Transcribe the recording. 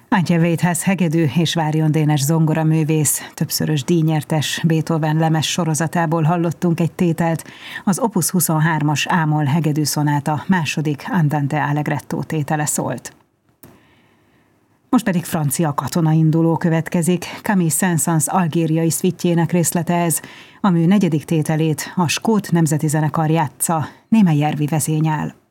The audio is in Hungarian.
Antje Weithász hegedű és Várjon Dénes zongoraművész, többszörös díjnyertes Beethoven lemez sorozatából hallottunk egy tételt, az Opus 23-as A-moll hegedűszonáta második Andante allegretto tétele szólt. Most pedig francia katonainduló következik. Camille Saint-Saëns algériai szvitjének részlete ez. A mű negyedik tételét a skót nemzeti zenekar játsza, Némely Järvi vezényel.